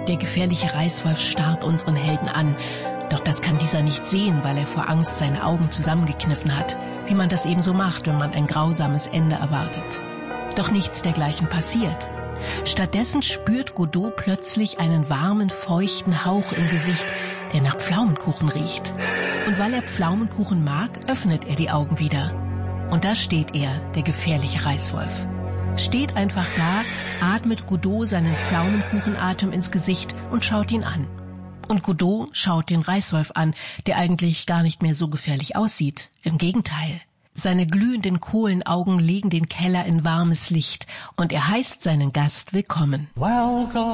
Der gefährliche Reißwolf starrt unseren Helden an. Doch das kann dieser nicht sehen, weil er vor Angst seine Augen zusammengekniffen hat, wie man das eben so macht, wenn man ein grausames Ende erwartet. Doch nichts dergleichen passiert. Stattdessen spürt Godot plötzlich einen warmen, feuchten Hauch im Gesicht, der nach Pflaumenkuchen riecht. Und weil er Pflaumenkuchen mag, öffnet er die Augen wieder. Und da steht er, der gefährliche Reißwolf. Steht einfach da, atmet Godot seinen Pflaumenkuchenatem ins Gesicht und schaut ihn an. Und Godot schaut den Reißwolf an, der eigentlich gar nicht mehr so gefährlich aussieht. Im Gegenteil. Seine glühenden Kohlenaugen legen den Keller in warmes Licht und er heißt seinen Gast willkommen. Welcome.